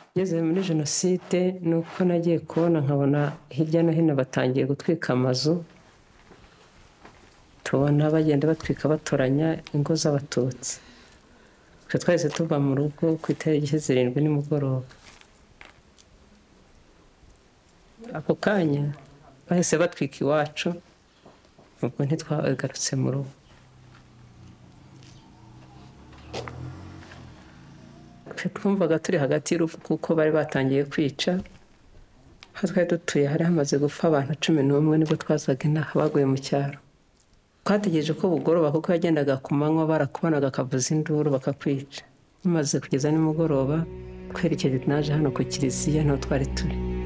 Ngeze muri jenoside ni uko nagiye kubona nkabona hirya no hino batangiye gutwika amazu, tubona bagenda batwika batoranya ingo z'abatutsi. Twe twahise tuva mu rugo ku itariki 7 nimugoroba. Ako kanya bahise batwika iwacu, ubwo ntitwagarutse mu rugo. Twumvaga turi hagati y'urupfu kuko bari batangiye kwica. Aho twari dutuye hari hamaze gupfa abantu 11 nibwo twazaga inaha baguye mu cyaro. Twategereje ko bugoroba kuko yagendaga ku manywa barakubonaga akavuza induru bakakwica. Bimaze kugeza nimugoroba twerekeje naje hano ku kiliziya, nto twari turi.